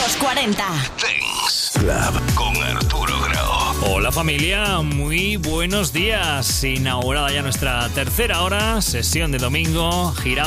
Los 40 Dance Club con Arturo Grau. Hola familia, muy buenos días. Inaugurada ya nuestra tercera hora, sesión de domingo, gira